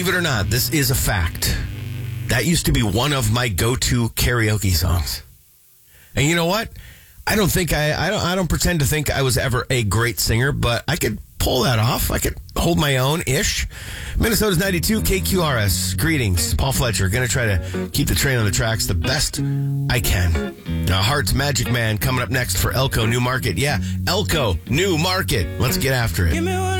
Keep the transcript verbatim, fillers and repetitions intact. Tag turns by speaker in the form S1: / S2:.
S1: Believe it or not, this is a fact. That used to be one of my go-to karaoke songs. And you know what? I don't think I, I don't, I don't pretend to think I was ever a great singer, but I could pull that off. I could hold my own-ish. Minnesota's ninety-two, K Q R S. Greetings. Paul Fletcher. Going to try to keep the train on the tracks the best I can. Now, Heart's Magic Man coming up next for Elko New Market. Yeah, Elko New Market. Let's get after it.